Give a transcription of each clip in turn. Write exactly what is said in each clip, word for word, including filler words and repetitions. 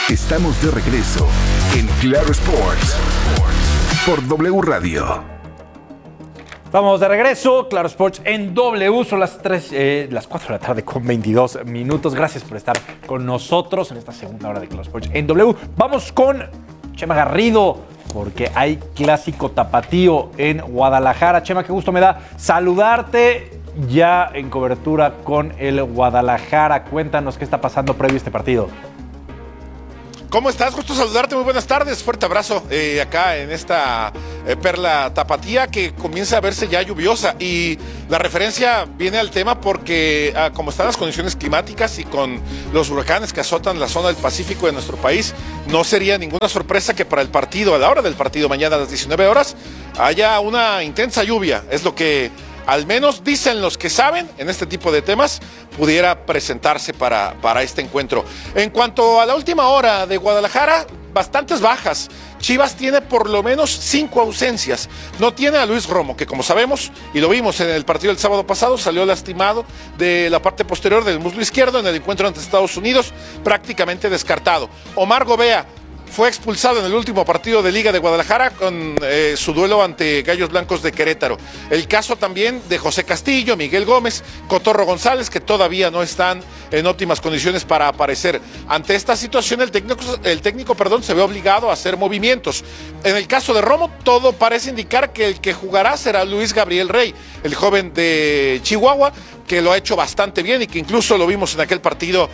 Estamos de regreso en Claro Sports por W Radio. Estamos de regreso, Claro Sports en W, son las, tres, eh, las cuatro de la tarde con veintidós minutos. Gracias por estar con nosotros en esta segunda hora de Claro Sports en W. Vamos con Chema Garrido, porque hay clásico tapatío en Guadalajara. Chema, qué gusto me da saludarte ya en cobertura con el Guadalajara. Cuéntanos qué está pasando previo a este partido. ¿Cómo estás? Gusto saludarte, muy buenas tardes, fuerte abrazo eh, acá en esta eh, perla tapatía que comienza a verse ya lluviosa, y la referencia viene al tema porque ah, como están las condiciones climáticas y con los huracanes que azotan la zona del Pacífico de nuestro país, no sería ninguna sorpresa que para el partido, a la hora del partido mañana a las diecinueve horas, haya una intensa lluvia. Es lo que al menos dicen los que saben en este tipo de temas, pudiera presentarse para, para este encuentro. En cuanto a la última hora de Guadalajara, bastantes bajas. Chivas tiene por lo menos cinco ausencias. No tiene a Luis Romo, que como sabemos, y lo vimos en el partido del sábado pasado, salió lastimado de la parte posterior del muslo izquierdo en el encuentro ante Estados Unidos, prácticamente descartado. Omar Gobea fue expulsado en el último partido de Liga de Guadalajara con eh, su duelo ante Gallos Blancos de Querétaro. El caso también de José Castillo, Miguel Gómez, Cotorro González, que todavía no están en óptimas condiciones para aparecer. Ante esta situación, el técnico, el técnico perdón, se ve obligado a hacer movimientos. En el caso de Romo, todo parece indicar que el que jugará será Luis Gabriel Rey, el joven de Chihuahua, que lo ha hecho bastante bien y que incluso lo vimos en aquel partido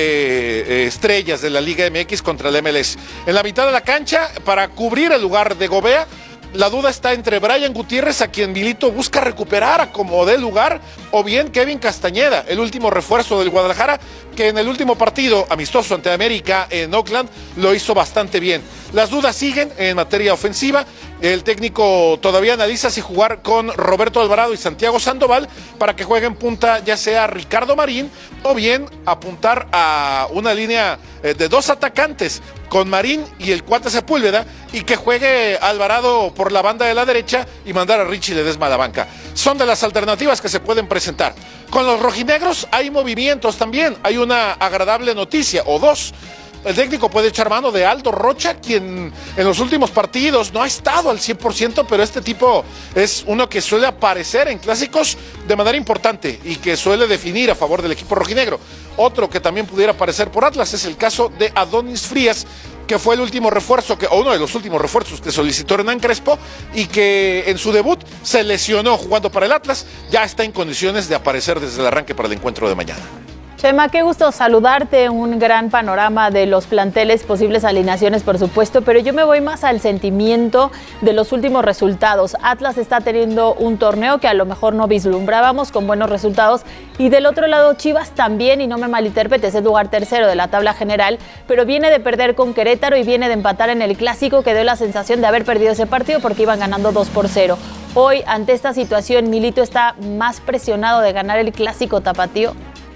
de eh, estrellas de la Liga M X contra el M L S. En la mitad de la cancha, para cubrir el lugar de Gobea, la duda está entre Brian Gutiérrez, a quien Milito busca recuperar a como dé lugar, o bien Kevin Castañeda, el último refuerzo del Guadalajara, que en el último partido amistoso ante América en Oakland lo hizo bastante bien. Las dudas siguen en materia ofensiva. El técnico todavía analiza si jugar con Roberto Alvarado y Santiago Sandoval para que jueguen punta ya sea Ricardo Marín, o bien apuntar a una línea de dos atacantes con Marín y el cuate Sepúlveda, y que juegue Alvarado por la banda de la derecha y mandar a Richie Ledesma a la banca. Son de las alternativas que se pueden presentar. Con los rojinegros hay movimientos también, hay una agradable noticia, o dos. El técnico puede echar mano de Aldo Rocha, quien en los últimos partidos no ha estado al cien por ciento, pero este tipo es uno que suele aparecer en clásicos de manera importante y que suele definir a favor del equipo rojinegro. Otro que también pudiera aparecer por Atlas es el caso de Adonis Frías, que fue el último refuerzo, que, o uno de los últimos refuerzos que solicitó Hernán Crespo, y que en su debut se lesionó jugando para el Atlas. Ya está en condiciones de aparecer desde el arranque para el encuentro de mañana. Chema, qué gusto saludarte, un gran panorama de los planteles, posibles alineaciones, por supuesto, pero yo me voy más al sentimiento de los últimos resultados. Atlas está teniendo un torneo que a lo mejor no vislumbrábamos con buenos resultados, y del otro lado Chivas también, y no me malinterpretes, es lugar tercero de la tabla general, pero viene de perder con Querétaro y viene de empatar en el Clásico, que dio la sensación de haber perdido ese partido porque iban ganando dos por cero. Hoy, ante esta situación, Milito está más presionado de ganar el Clásico tapatío.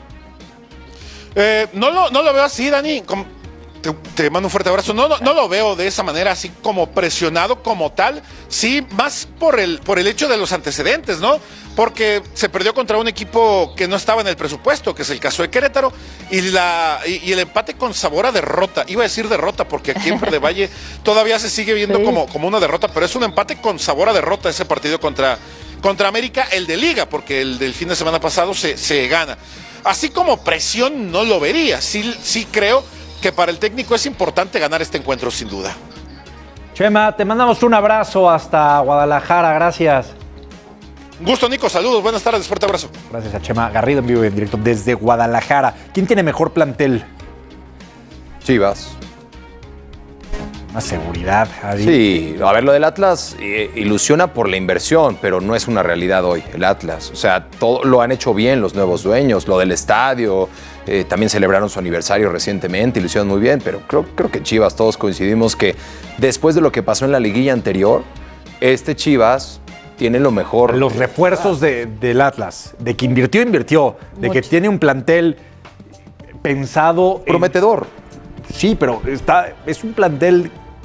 Eh, no, lo, no lo veo así, Dani. Como, te, te mando un fuerte abrazo. No, no, no lo veo de esa manera, así como presionado como tal. Sí, más por el, por el hecho de los antecedentes, ¿no? Porque se perdió contra un equipo que no estaba en el presupuesto, que es el caso de Querétaro, y, la, y, y el empate con sabor a derrota. Iba a decir derrota porque aquí en Verde Valle todavía se sigue viendo sí. como, como una derrota, pero es un empate con sabor a derrota ese partido contra, contra América, el de Liga, porque el del fin de semana pasado se, se gana. Así como presión no lo vería, sí, sí creo que para el técnico es importante ganar este encuentro, sin duda. Chema, te mandamos un abrazo hasta Guadalajara, gracias. Un gusto, Nico, saludos, buenas tardes, fuerte abrazo. Gracias a Chema Garrido en vivo y en directo desde Guadalajara. ¿Quién tiene mejor plantel? Chivas. Más seguridad, Adi. Sí, a ver, lo del Atlas eh, ilusiona por la inversión, pero no es una realidad hoy, el Atlas. O sea, todo lo han hecho bien los nuevos dueños, lo del estadio, eh, también celebraron su aniversario recientemente y lo hicieron muy bien, pero creo, creo que Chivas, todos coincidimos que después de lo que pasó en la liguilla anterior, este Chivas tiene lo mejor. Los refuerzos de, del Atlas, de que invirtió, invirtió, de Mucho. que tiene un plantel pensado... Prometedor. En... Sí, pero está, es un plantel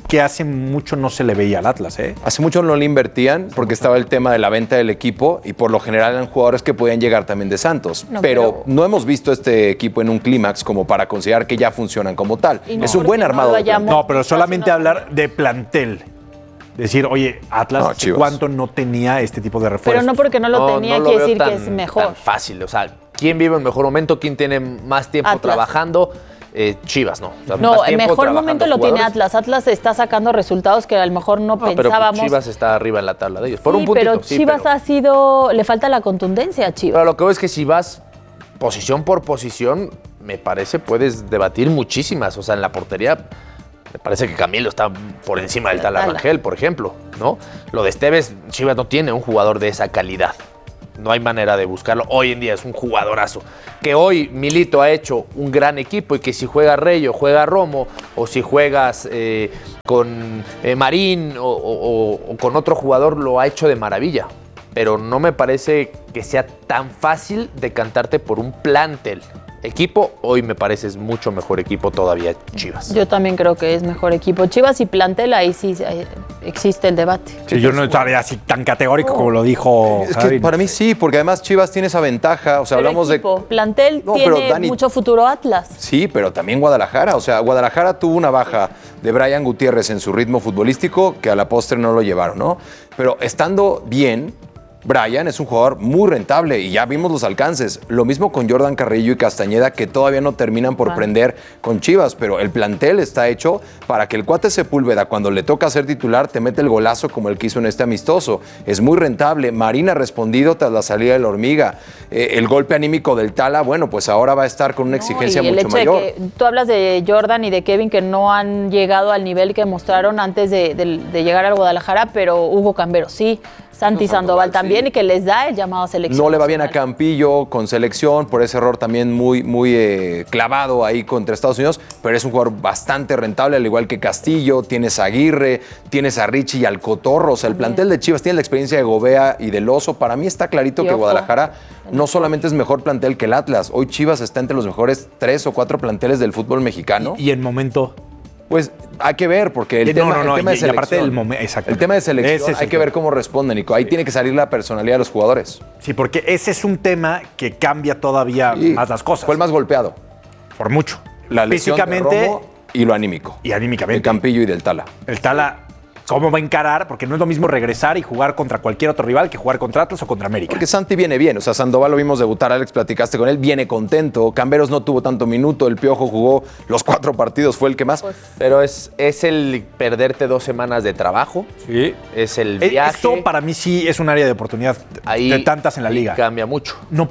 que hace mucho no se le veía al Atlas, ¿eh? Hace mucho no le invertían porque estaba el tema de la venta del equipo y por lo general eran jugadores que podían llegar también de Santos. No, pero, pero- no hemos visto este equipo en un clímax como para considerar que ya funcionan como tal. Y no Es un porque buen no armado. lo de plantel. hayamos- No, pero solamente no. hablar de plantel. Decir, oye, Atlas, No, ¿hace Chivas. cuánto no tenía este tipo de refuerzos? Pero no porque no lo No, tenía no lo quiere veo decir tan- que es mejor. tan fácil, o sea, ¿quién vive en mejor momento? ¿Quién tiene más tiempo Atlas. trabajando? Eh, Chivas, ¿no? O sea, No, más el tiempo mejor trabajando momento lo tiene jugadores. Atlas. Atlas está sacando resultados que a lo mejor no, No, pero pensábamos. Chivas está arriba en la tabla de ellos. Por Sí, un puntito, pero sí, Chivas pero- ha sido. Le falta la contundencia a Chivas. Pero lo que veo es que si vas posición por posición, me parece puedes debatir muchísimas. O sea, en la portería, me parece que Camilo está por encima del Tala Tala. Rangel, por ejemplo, ¿no? Lo de Esteves, Chivas no tiene un jugador de esa calidad. No hay manera de buscarlo. Hoy en día es un jugadorazo. Que hoy Milito ha hecho un gran equipo y que si juega Rey o juega Romo o si juegas eh, con eh, Marín o, o- o con otro jugador lo ha hecho de maravilla. Pero no me parece que sea tan fácil decantarte por un plantel. Equipo, hoy me parece es mucho mejor equipo todavía Chivas. Yo también creo que es mejor equipo. Chivas y plantel, ahí sí eh, existe el debate. Sí, yo no estaría así tan categórico como lo dijo Es que Javi. para mí sí, porque además Chivas tiene esa ventaja. O sea, Pero hablamos equipo, de. plantel No, pero tiene Dani- mucho futuro Atlas. Sí, pero también Guadalajara. O sea, Guadalajara tuvo una baja de Brian Gutiérrez en su ritmo futbolístico que a la postre no lo llevaron, ¿no? Pero estando bien, Brian es un jugador muy rentable y ya vimos los alcances. Lo mismo con Jordan Carrillo y Castañeda, que todavía no terminan por Vale. prender con Chivas, pero el plantel está hecho para que el cuate Sepúlveda, cuando le toca ser titular, te mete el golazo como el que hizo en este amistoso. Es muy rentable. Marín ha respondido tras la salida de la Hormiga. Eh, el golpe anímico del Tala, bueno, pues ahora va a estar con una No, exigencia y el mucho hecho mayor. de que tú hablas de Jordan y de Kevin que no han llegado al nivel que mostraron antes de, de- de llegar al Guadalajara, pero Hugo Cambero sí, Santi Sandoval también, sí. y que les da el llamado a selección. No le va bien a nacional. Campillo con selección, por ese error también muy, muy eh, clavado ahí contra Estados Unidos, pero es un jugador bastante rentable, al igual que Castillo, tienes a Aguirre, tienes a Richie y al Cotorro, o sea, el También. plantel de Chivas tiene la experiencia de Gobea y del Oso. Para mí está clarito Y que ojo, Guadalajara el no solamente es mejor plantel que el Atlas, hoy Chivas está entre los mejores tres o cuatro planteles del fútbol mexicano. Y en momento. Pues hay que ver, porque el Eh, no, tema, no, no, el tema y- de y aparte selección. del momen- exactamente. El tema de Ese selección es hay el que ver tema. cómo responden, y ahí tiene que salir la personalidad de los jugadores. Sí, porque ese es un tema que cambia todavía Sí, más las cosas. Fue el más golpeado. Por mucho. La lesión de Físicamente Romo y lo anímico. y De anímicamente. Campillo y del Tala. El Tala, ¿cómo va a encarar? Porque no es lo mismo regresar y jugar contra cualquier otro rival que jugar contra Atlas o contra América. Porque Santi viene bien, o sea, Sandoval lo vimos debutar, Alex, platicaste con él, viene contento. Camberos no tuvo tanto minuto, el Piojo jugó los cuatro partidos, fue el que más. Pues, Pero es, es el perderte dos semanas de trabajo, Sí. es el Eh, viaje. Eso para mí sí es un área de oportunidad de- ahí, de tantas en la ahí liga. Cambia mucho. No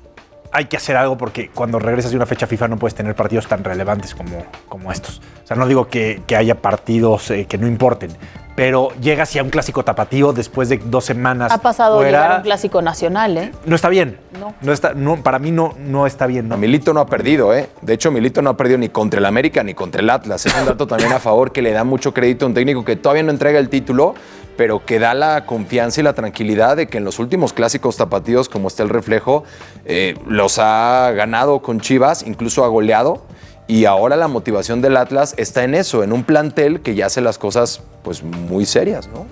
hay que hacer algo porque cuando regresas de una fecha FIFA no puedes tener partidos tan relevantes como, como estos. O sea, no digo que, que haya partidos eh, que no importen, pero llegas ya a un clásico tapatío después de dos semanas. ha pasado fuera, llegar a un clásico nacional, ¿eh? No está bien. No. está, no, para mí no, no está bien. No, ¿no? Milito no ha perdido, ¿eh? De hecho, Milito no ha perdido ni contra el América ni contra el Atlas. Es un dato también a favor que le da mucho crédito a un técnico que todavía no entrega el título, pero que da la confianza y la tranquilidad de que en los últimos clásicos tapatíos, como está el reflejo, eh, los ha ganado con Chivas, incluso ha goleado. Y ahora la motivación del Atlas está en eso, en un plantel que ya hace las cosas pues muy serias, ¿no?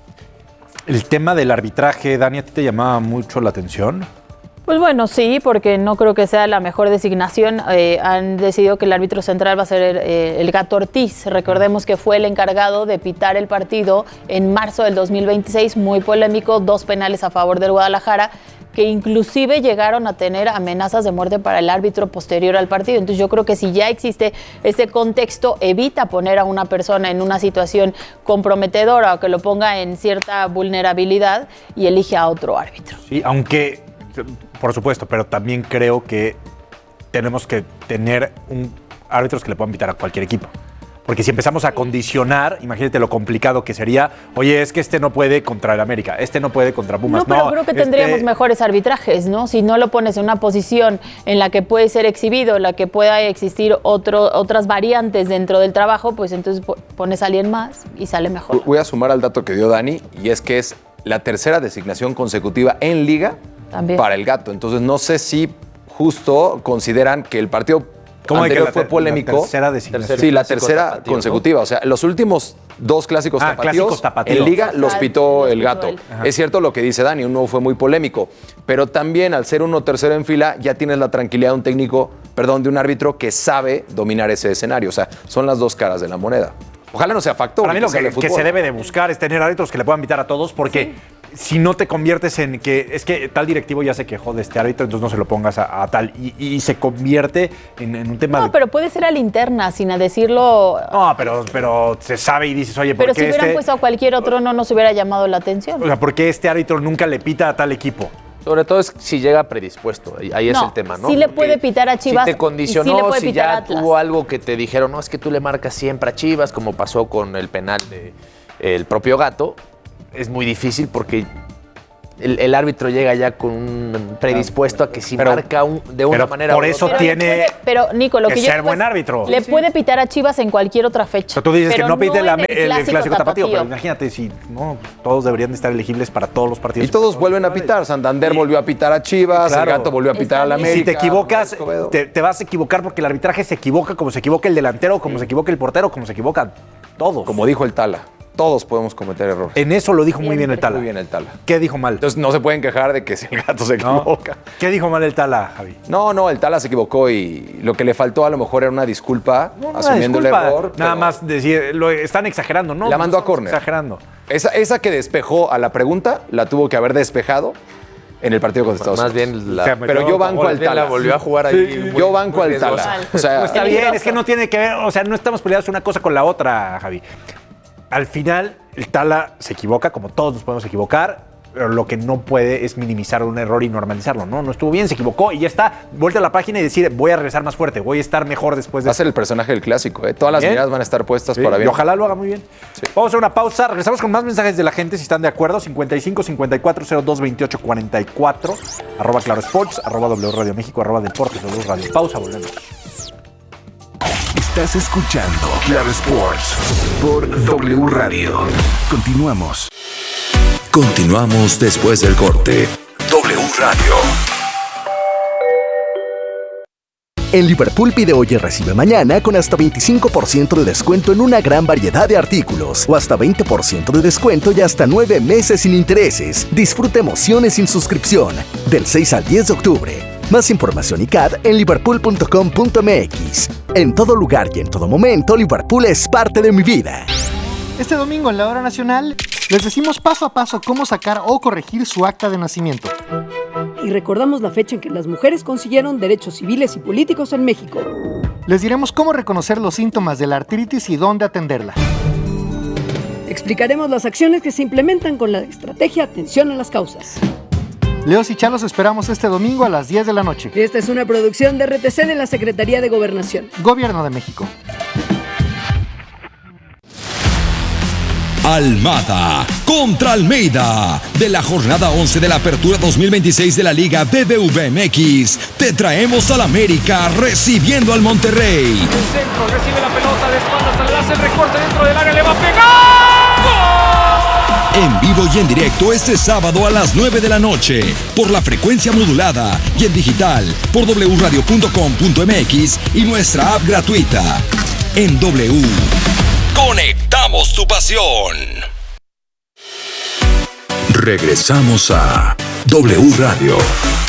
El tema del arbitraje, Dani, ¿a ti te llamaba mucho la atención? Pues bueno, sí, porque no creo que sea la mejor designación. Eh, han decidido que el árbitro central va a ser eh, el Gato Ortiz. Recordemos que fue el encargado de pitar el partido en marzo del dos mil veintiséis, muy polémico, dos penales a favor del Guadalajara, que inclusive llegaron a tener amenazas de muerte para el árbitro posterior al partido. Entonces yo creo que si ya existe ese contexto, evita poner a una persona en una situación comprometedora o que lo ponga en cierta vulnerabilidad y elige a otro árbitro. Sí, aunque, por supuesto, pero también creo que tenemos que tener un, árbitros que le puedan pitar a cualquier equipo. Porque si empezamos a condicionar, imagínate lo complicado que sería, oye, es que este no puede contra el América, este no puede contra Pumas. No, pero creo que este- tendríamos mejores arbitrajes, ¿no? Si no lo pones en una posición en la que puede ser exhibido, en la que pueda existir otro, otras variantes dentro del trabajo, pues entonces po- pones a alguien más y sale mejor. Voy a sumar al dato que dio Dani, y es que es la tercera designación consecutiva en Liga También. para el Gato. Entonces no sé si justo consideran que el partido ¿Cómo de que anterior la fue ter- polémico. la tercera designación? Sí, la Clásico tercera tapatío, consecutiva. O sea, los últimos dos clásicos Ah, tapatíos, clásicos tapatíos. en Liga los Ah, pitó los el pitó gato. él. Es cierto lo que dice Dani, uno fue muy polémico. Pero también al ser uno tercero en fila, ya tienes la tranquilidad de un técnico, perdón, de un árbitro que sabe dominar ese escenario. O sea, son las dos caras de la moneda. Ojalá no sea factor. Para mí lo se hable que, de que fútbol. se debe de buscar es tener árbitros que le puedan invitar a todos, porque si no te conviertes en que es que tal directivo ya se quejó de este árbitro, entonces no se lo pongas a, a tal. Y, y se convierte en, en un tema No, de... pero puede ser a linterna, sin a decirlo. No, pero, pero se sabe y dices, oye, ¿por Pero qué si hubieran este, puesto a cualquier otro, no nos hubiera llamado la atención. o sea, ¿por qué este árbitro nunca le pita a tal equipo? Sobre todo es si llega predispuesto. Ahí ahí es No, el tema, ¿no? sí le Porque puede pitar a Chivas Si y te condicionó, sí le puede si pitar ya a Atlas. tuvo algo que te dijeron, no, es que tú le marcas siempre a Chivas, como pasó con el penal de el propio Gato, es muy difícil porque el, el árbitro llega ya con un predispuesto a que si Pero- marca un- de una pero manera por u eso otra- Pero le tiene puede- pero, Nico, lo que que, yo ser digo buen es, árbitro. Le Sí, sí. puede pitar a Chivas en cualquier otra fecha. O sea, tú dices pero que no pite la- en el, el clásico tapatío, pero imagínate si no, pues, todos deberían de estar elegibles para todos los partidos. Y todos vuelven a pitar. Santander Y- volvió a pitar a Chivas, Claro. el Gato volvió a pitar a la Está Y América. si te equivocas, Escobedo. te, te vas a equivocar porque el arbitraje se equivoca como se equivoca el delantero, como se equivoca el portero, como se equivocan todos. Como dijo el Tala, todos podemos cometer errores. En eso lo dijo muy bien el Siempre. Tala. Muy bien el Tala. ¿Qué dijo mal? Entonces no se pueden quejar de que si el Gato se No. equivoca. ¿Qué dijo mal el Tala, Javi? No, no, el Tala se equivocó y lo que le faltó a lo mejor era una disculpa, No, asumiendo disculpa, el error. Nada pero más decir, lo están exagerando, ¿no? La mandó a Estamos córner. Exagerando. Esa, esa que despejó a la pregunta, la tuvo que haber despejado en el partido contra Estados Más Unidos. bien la, O sea, me- Pero yo banco más al bien la Tala. volvió a jugar ahí. muy- Yo banco muy al riesgosa. Tala. O sea, No está Peligroso. bien, es que no tiene que ver, o sea, no estamos peleados una cosa con la otra, Javi. Al final, el Tala se equivoca, como todos nos podemos equivocar, pero lo que no puede es minimizar un error y normalizarlo, ¿no? No estuvo bien, se equivocó y ya está. Vuelta a la página y decir, voy a regresar más fuerte, voy a estar mejor después de... va a ser el personaje del clásico, ¿eh? Todas las Bien. miradas van a estar puestas Sí, para y bien. ojalá lo haga muy bien. Vamos a hacer una pausa. Regresamos con más mensajes de la gente si están de acuerdo. cincuenta y cinco, cincuenta y cuatro, cero dos, veintiocho, cuarenta y cuatro. Arroba Claro Sports, arroba W Radio México, arroba Deportes W Radio. Pausa, volvemos. Estás escuchando Claro Sports por W Radio. Continuamos. Continuamos después del corte. W Radio. En Liverpool pide hoy y recibe mañana con hasta veinticinco por ciento de descuento en una gran variedad de artículos o hasta veinte por ciento de descuento y hasta nueve meses sin intereses. Disfruta emociones sin suscripción del seis al diez de octubre. Más información y C A D en liverpool punto com punto m x. En todo lugar y en todo momento, Liverpool es parte de mi vida. Este domingo en la Hora Nacional les decimos paso a paso cómo sacar o corregir su acta de nacimiento. Y recordamos la fecha en que las mujeres consiguieron derechos civiles y políticos en México. Les diremos cómo reconocer los síntomas de la artritis y dónde atenderla. Explicaremos las acciones que se implementan con la estrategia Atención a las Causas. Leos y Chalos esperamos este domingo a las diez de la noche. Esta es una producción de R T C de la Secretaría de Gobernación. Gobierno de México. Almada contra Almeida. De la jornada once de la Apertura dos mil veintiséis de la Liga B B V M X, te traemos al América recibiendo al Monterrey. El centro recibe la pelota de espaldas, al hace el recorte dentro del área, le va a pegar. ¡Gol! En vivo y en directo este sábado a las nueve de la noche, por la frecuencia modulada y en digital por w radio punto com punto m x y nuestra app gratuita. En W, conectamos tu pasión. Regresamos a W Radio.